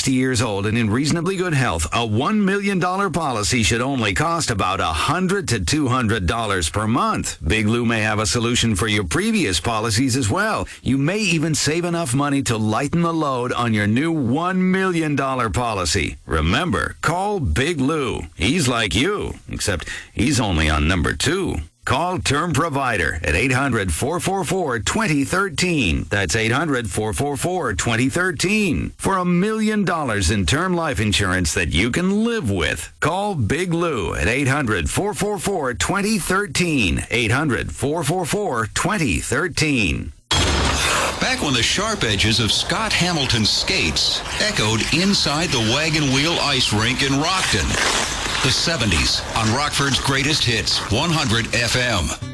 60 years old and in reasonably good health, a $1 million policy should only cost about $100 to $200 per month. Big Lou may have a solution for your previous policies as well. You may even save enough money to lighten the load on your new $1 million policy. Remember, call Big Lou. He's like you, except he's only on number 2. Call Term Provider at 800-444-2013. That's 800-444-2013 for $1 million in term life insurance that you can live with. Call Big Lou at 800-444-2013. 800-444-2013. Back when the sharp edges of Scott Hamilton's skates echoed inside the Wagon Wheel Ice Rink in Rockton. The 70s on Rockford's Greatest Hits, 100 FM.